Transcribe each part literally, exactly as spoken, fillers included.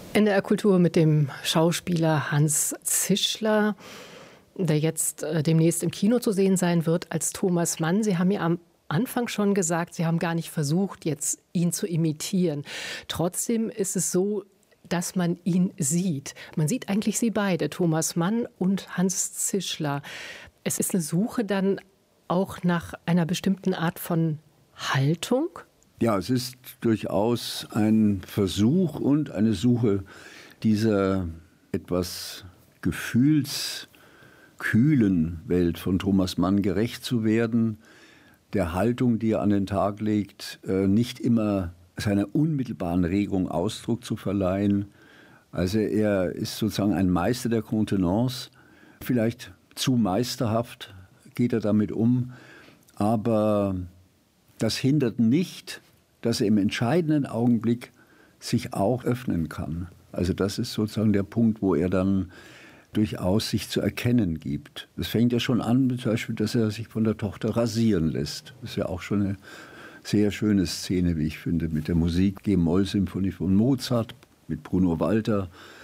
N D R Kultur mit dem Schauspieler Hans Zischler, der jetzt äh, demnächst im Kino zu sehen sein wird als Thomas Mann. Sie haben ja am Anfang schon gesagt, Sie haben gar nicht versucht, jetzt ihn zu imitieren. Trotzdem ist es so, dass man ihn sieht. Man sieht eigentlich Sie beide, Thomas Mann und Hans Zischler. Es ist eine Suche dann auch nach einer bestimmten Art von Haltung? Ja, es ist durchaus ein Versuch und eine Suche, dieser etwas gefühlskühlen Welt von Thomas Mann gerecht zu werden, der Haltung, die er an den Tag legt, nicht immer seiner unmittelbaren Regung Ausdruck zu verleihen. Also er ist sozusagen ein Meister der Kontenance, vielleicht zu meisterhaft geht er damit um, aber das hindert nicht, dass er im entscheidenden Augenblick sich auch öffnen kann. Also das ist sozusagen der Punkt, wo er dann durchaus sich zu erkennen gibt. Das fängt ja schon an, zum Beispiel, dass er sich von der Tochter rasieren lässt. Das ist ja auch schon eine sehr schöne Szene, wie ich finde, mit der Musik G-Moll-Symphonie von Mozart, mit Bruno Walter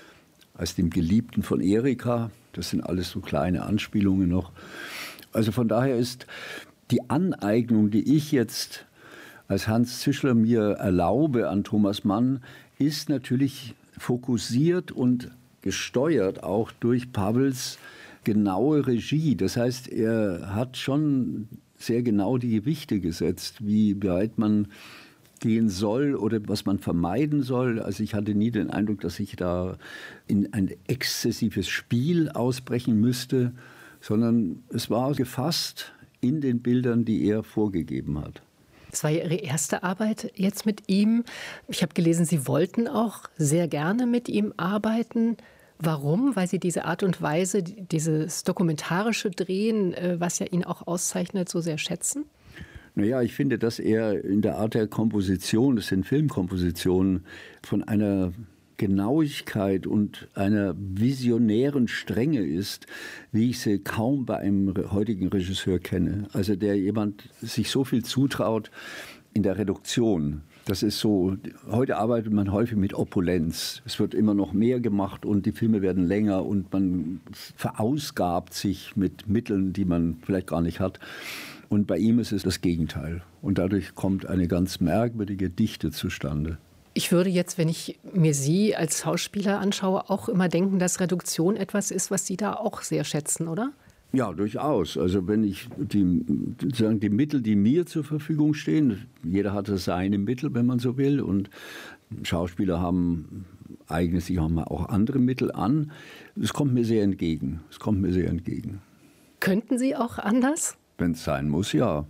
als dem Geliebten von Erika. Das sind alles so kleine Anspielungen noch. Also von daher ist die Aneignung, die ich jetzt als Hans Zischler mir erlaube an Thomas Mann, ist natürlich fokussiert und gesteuert auch durch Pawels genaue Regie. Das heißt, er hat schon sehr genau die Gewichte gesetzt, wie weit man gehen soll oder was man vermeiden soll. Also ich hatte nie den Eindruck, dass ich da in ein exzessives Spiel ausbrechen müsste, sondern es war gefasst in den Bildern, die er vorgegeben hat. Es war ja Ihre erste Arbeit jetzt mit ihm. Ich habe gelesen, Sie wollten auch sehr gerne mit ihm arbeiten. Warum? Weil Sie diese Art und Weise, dieses dokumentarische Drehen, was ja ihn auch auszeichnet, so sehr schätzen? Naja, ich finde, dass er in der Art der Komposition, das sind Filmkompositionen, von einer Genauigkeit und einer visionären Strenge ist, wie ich sie kaum bei einem heutigen Regisseur kenne. Also der jemand sich so viel zutraut in der Reduktion. Das ist so, heute arbeitet man häufig mit Opulenz. Es wird immer noch mehr gemacht und die Filme werden länger und man verausgabt sich mit Mitteln, die man vielleicht gar nicht hat. Und bei ihm ist es das Gegenteil. Und dadurch kommt eine ganz merkwürdige Dichte zustande. Ich würde jetzt, wenn ich mir Sie als Schauspieler anschaue, auch immer denken, dass Reduktion etwas ist, was Sie da auch sehr schätzen, oder? Ja, durchaus. Also wenn ich die, sozusagen die Mittel, die mir zur Verfügung stehen, jeder hat seine Mittel, wenn man so will, und Schauspieler haben eignen sich auch andere Mittel an. Es kommt mir sehr entgegen. Es kommt mir sehr entgegen. Könnten Sie auch anders? Wenn es sein muss, ja.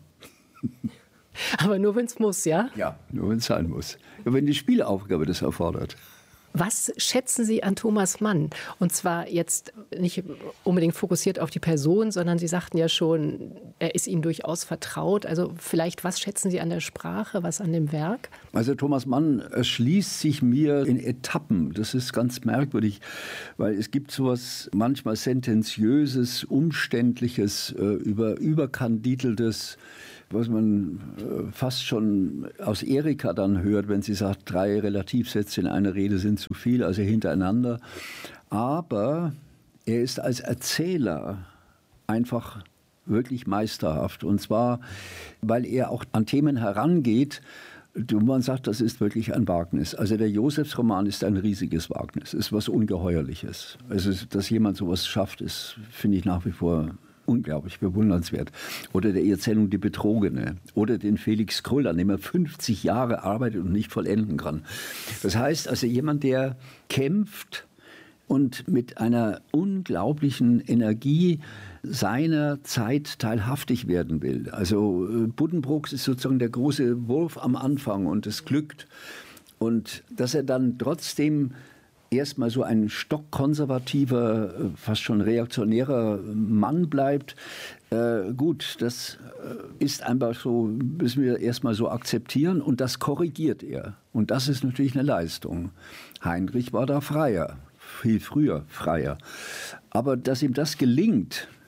Aber nur, wenn es muss, ja? Ja, nur wenn es sein muss. Wenn die Spielaufgabe das erfordert. Was schätzen Sie an Thomas Mann? Und zwar jetzt nicht unbedingt fokussiert auf die Person, sondern Sie sagten ja schon, er ist Ihnen durchaus vertraut. Also vielleicht, was schätzen Sie an der Sprache, was an dem Werk? Also Thomas Mann erschließt sich mir in Etappen. Das ist ganz merkwürdig, weil es gibt sowas manchmal Sentenziöses, Umständliches, über, überkandideltes, was man äh, fast schon aus Erika dann hört, wenn sie sagt, drei Relativsätze in einer Rede sind zu viel, also hintereinander. Aber er ist als Erzähler einfach wirklich meisterhaft. Und zwar, weil er auch an Themen herangeht, wo man sagt, das ist wirklich ein Wagnis. Also der Josefsroman ist ein riesiges Wagnis, ist was Ungeheuerliches. Also dass jemand sowas schafft, ist, finde ich nach wie vor unglaublich bewundernswert. Oder der Erzählung Die Betrogene. Oder den Felix Krull, an dem er fünfzig Jahre arbeitet und nicht vollenden kann. Das heißt also jemand, der kämpft und mit einer unglaublichen Energie seiner Zeit teilhaftig werden will. Also Buddenbrooks ist sozusagen der große Wurf am Anfang und es glückt. Und dass er dann trotzdem erstmal so ein stockkonservativer, fast schon reaktionärer Mann bleibt. Äh, gut, das ist einfach so, müssen wir erstmal so akzeptieren und das korrigiert er. Und das ist natürlich eine Leistung. Heinrich war da freier, viel früher freier. Aber dass ihm das gelingt,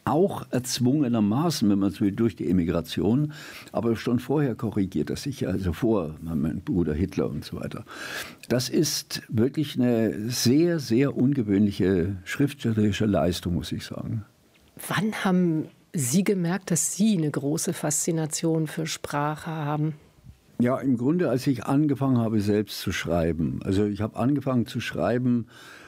auch erzwungenermaßen, wenn man so will, durch die Emigration, aber schon vorher korrigiert er sich, also vor meinem Bruder Hitler und so weiter. Das ist wirklich eine sehr, sehr ungewöhnliche schriftstellerische Leistung, muss ich sagen. Wann haben Sie gemerkt, dass Sie eine große Faszination für Sprache haben? Ja, im Grunde, als ich angefangen habe, selbst zu schreiben. Also ich habe angefangen zu schreiben,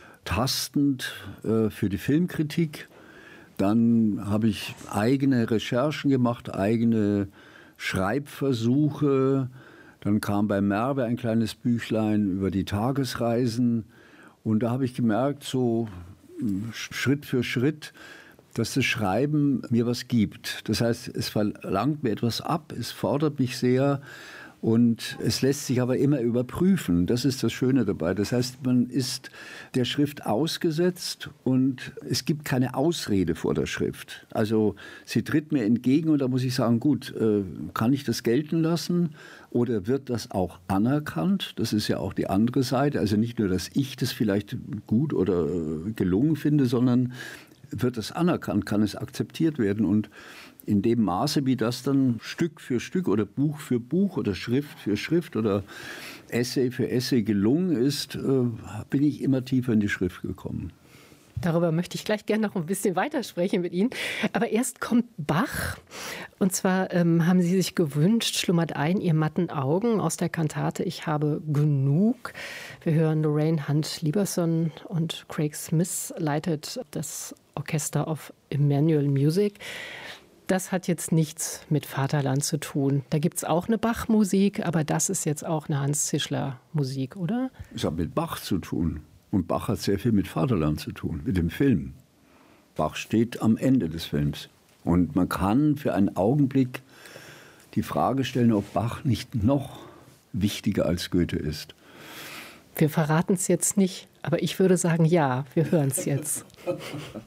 tastend äh, für die Filmkritik. Dann habe ich eigene Recherchen gemacht, eigene Schreibversuche. Dann kam bei Merve ein kleines Büchlein über die Tagesreisen. Und da habe ich gemerkt, so Schritt für Schritt, dass das Schreiben mir was gibt. Das heißt, es verlangt mir etwas ab, es fordert mich sehr. Und es lässt sich aber immer überprüfen. Das ist das Schöne dabei. Das heißt, man ist der Schrift ausgesetzt und es gibt keine Ausrede vor der Schrift. Also sie tritt mir entgegen und da muss ich sagen, gut, äh, kann ich das gelten lassen oder wird das auch anerkannt? Das ist ja auch die andere Seite. Also nicht nur, dass ich das vielleicht gut oder äh, gelungen finde, sondern wird es anerkannt, kann es akzeptiert werden. Und in dem Maße, wie das dann Stück für Stück oder Buch für Buch oder Schrift für Schrift oder Essay für Essay gelungen ist, bin ich immer tiefer in die Schrift gekommen. Darüber möchte ich gleich gerne noch ein bisschen weitersprechen mit Ihnen. Aber erst kommt Bach. Und zwar ähm, haben Sie sich gewünscht, schlummert ein, Ihr matten Augen aus der Kantate Ich habe genug. Wir hören Lorraine Hunt-Lieberson und Craig Smith leitet das Orchester of Emmanuel Music. Das hat jetzt nichts mit Vaterland zu tun. Da gibt es auch eine Bach-Musik, aber das ist jetzt auch eine Hans-Zischler-Musik, oder? Es hat mit Bach zu tun. Und Bach hat sehr viel mit Vaterland zu tun, mit dem Film. Bach steht am Ende des Films. Und man kann für einen Augenblick die Frage stellen, ob Bach nicht noch wichtiger als Goethe ist. Wir verraten es jetzt nicht, aber ich würde sagen, ja, wir hören es jetzt.